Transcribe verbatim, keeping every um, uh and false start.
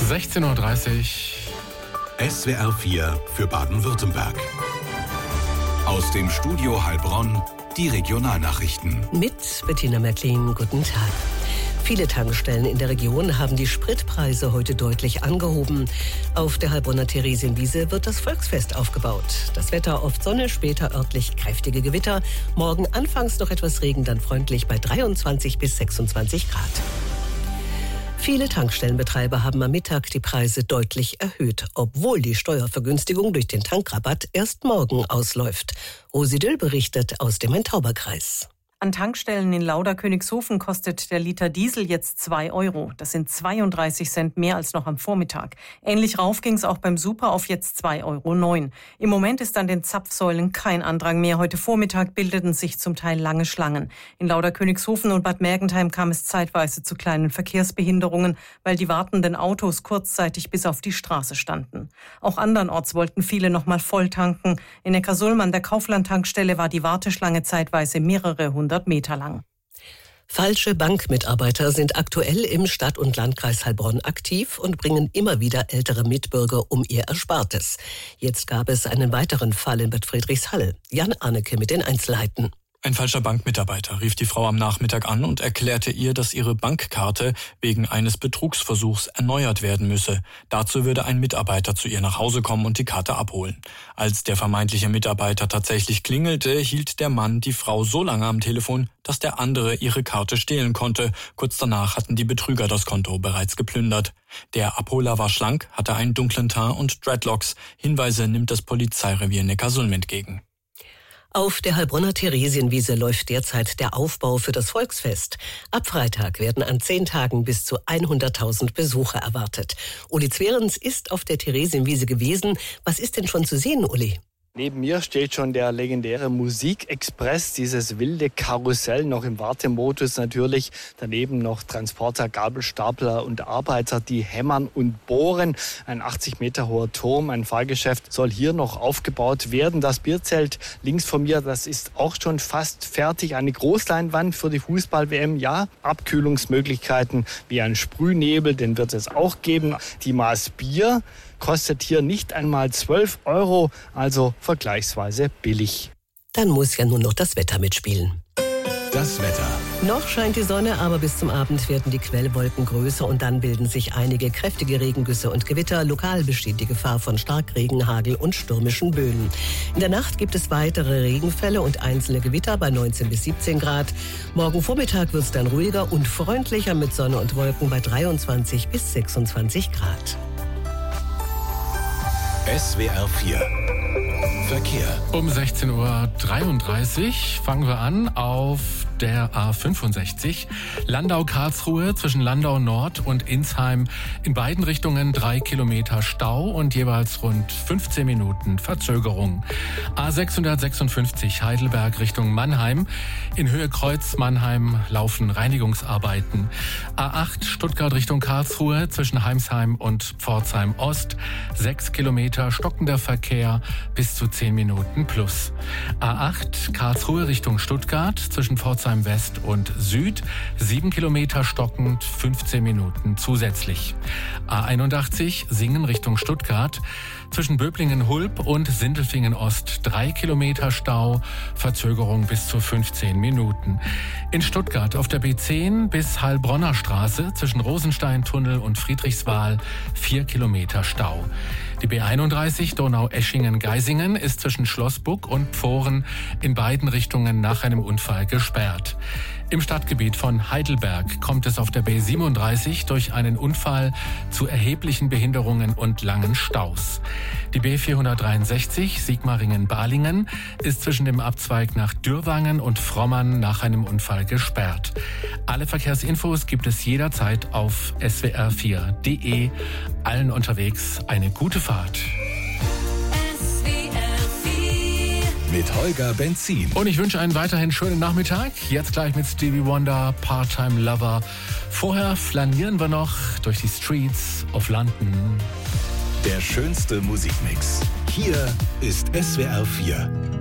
sechzehn Uhr dreißig. S W R vier für Baden-Württemberg. Aus dem Studio Heilbronn die Regionalnachrichten. Mit Bettina Merklin, guten Tag. Viele Tankstellen in der Region haben die Spritpreise heute deutlich angehoben. Auf der Heilbronner Theresienwiese wird das Volksfest aufgebaut. Das Wetter oft Sonne, später örtlich kräftige Gewitter. Morgen anfangs noch etwas Regen, dann freundlich bei dreiundzwanzig bis sechsundzwanzig Grad. Viele Tankstellenbetreiber haben am Mittag die Preise deutlich erhöht, obwohl die Steuervergünstigung durch den Tankrabatt erst morgen ausläuft. Rosi Düll berichtet aus dem Main-Tauber-Kreis. An Tankstellen in Lauda-Königshofen kostet der Liter Diesel jetzt zwei Euro. Das sind zweiunddreißig Cent mehr als noch am Vormittag. Ähnlich rauf ging es auch beim Super auf jetzt zwei Euro neun. Im Moment ist an den Zapfsäulen kein Andrang mehr. Heute Vormittag bildeten sich zum Teil lange Schlangen. In Lauda-Königshofen und Bad Mergentheim kam es zeitweise zu kleinen Verkehrsbehinderungen, weil die wartenden Autos kurzzeitig bis auf die Straße standen. Auch andernorts wollten viele noch mal voll tanken. In Neckarsulm an der Kaufland-Tankstelle war die Warteschlange zeitweise mehrere hundert Meter lang. Falsche Bankmitarbeiter sind aktuell im Stadt- und Landkreis Heilbronn aktiv und bringen immer wieder ältere Mitbürger um ihr Erspartes. Jetzt gab es einen weiteren Fall in Bad Friedrichshall. Jan Arnecke mit den Einzelheiten. Ein falscher Bankmitarbeiter rief die Frau am Nachmittag an und erklärte ihr, dass ihre Bankkarte wegen eines Betrugsversuchs erneuert werden müsse. Dazu würde ein Mitarbeiter zu ihr nach Hause kommen und die Karte abholen. Als der vermeintliche Mitarbeiter tatsächlich klingelte, hielt der Mann die Frau so lange am Telefon, dass der andere ihre Karte stehlen konnte. Kurz danach hatten die Betrüger das Konto bereits geplündert. Der Abholer war schlank, hatte einen dunklen Teint und Dreadlocks. Hinweise nimmt das Polizeirevier Neckarsulm entgegen. Auf der Heilbronner Theresienwiese läuft derzeit der Aufbau für das Volksfest. Ab Freitag werden an zehn Tagen bis zu hunderttausend Besucher erwartet. Uli Zwerens ist auf der Theresienwiese gewesen. Was ist denn schon zu sehen, Uli? Neben mir steht schon der legendäre Musikexpress, dieses wilde Karussell, noch im Wartemodus natürlich. Daneben noch Transporter, Gabelstapler und Arbeiter, die hämmern und bohren. Ein achtzig Meter hoher Turm, ein Fahrgeschäft soll hier noch aufgebaut werden. Das Bierzelt links von mir, das ist auch schon fast fertig. Eine Großleinwand für die Fußball-W M, ja. Abkühlungsmöglichkeiten wie ein Sprühnebel, den wird es auch geben. Die Maß Bier kostet hier nicht einmal zwölf Euro, also vergleichsweise billig. Dann muss ja nur noch das Wetter mitspielen. Das Wetter. Noch scheint die Sonne, aber bis zum Abend werden die Quellwolken größer und dann bilden sich einige kräftige Regengüsse und Gewitter. Lokal besteht die Gefahr von Starkregen, Hagel und stürmischen Böen. In der Nacht gibt es weitere Regenfälle und einzelne Gewitter bei neunzehn bis siebzehn Grad. Morgen Vormittag wird es dann ruhiger und freundlicher mit Sonne und Wolken bei dreiundzwanzig bis sechsundzwanzig Grad. S W R vier Verkehr. Um sechzehn Uhr dreiunddreißig fangen wir an auf der A fünfundsechzig. Landau-Karlsruhe zwischen Landau Nord und Insheim. In beiden Richtungen drei Kilometer Stau und jeweils rund fünfzehn Minuten Verzögerung. A sechshundertsechsundfünfzig Heidelberg Richtung Mannheim. In Höhe Kreuz Mannheim laufen Reinigungsarbeiten. A acht Stuttgart Richtung Karlsruhe zwischen Heimsheim und Pforzheim Ost. Sechs Kilometer stockender Verkehr bis zu zehn Minuten plus. A acht Karlsruhe Richtung Stuttgart zwischen Pforzheim West und Süd, sieben Kilometer stockend, fünfzehn Minuten zusätzlich. A einundachtzig Singen Richtung Stuttgart, zwischen Böblingen-Hulb und Sindelfingen-Ost, drei Kilometer Stau, Verzögerung bis zu fünfzehn Minuten. In Stuttgart auf der B zehn bis Heilbronner Straße, zwischen Rosensteintunnel und Friedrichswal, vier Kilometer Stau. Die B einunddreißig Donau-Eschingen-Geisingen ist zwischen Schlossbuck und Pfohren in beiden Richtungen nach einem Unfall gesperrt. Im Stadtgebiet von Heidelberg kommt es auf der B siebenunddreißig durch einen Unfall zu erheblichen Behinderungen und langen Staus. Die B vierhundertdreiundsechzig Sigmaringen-Balingen ist zwischen dem Abzweig nach Dürrwangen und Frommern nach einem Unfall gesperrt. Alle Verkehrsinfos gibt es jederzeit auf S W R vier punkt de. Allen unterwegs eine gute Fahrt. Mit Holger Benzin. Und ich wünsche einen weiterhin schönen Nachmittag. Jetzt gleich mit Stevie Wonder, Part-Time Lover. Vorher flanieren wir noch durch die Streets of London. Der schönste Musikmix. Hier ist S W R vier.